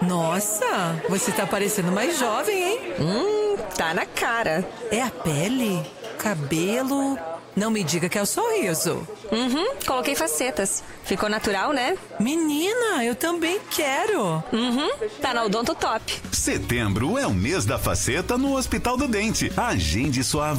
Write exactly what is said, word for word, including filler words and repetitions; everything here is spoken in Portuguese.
Nossa, você tá parecendo mais jovem, hein? Hum, tá na cara. É a pele? Cabelo? Não me diga que é o sorriso. Uhum, coloquei facetas. Ficou natural, né? Menina, eu também quero. Uhum, tá na Odonto Top. Setembro é o mês da faceta no Hospital do Dente. Agende sua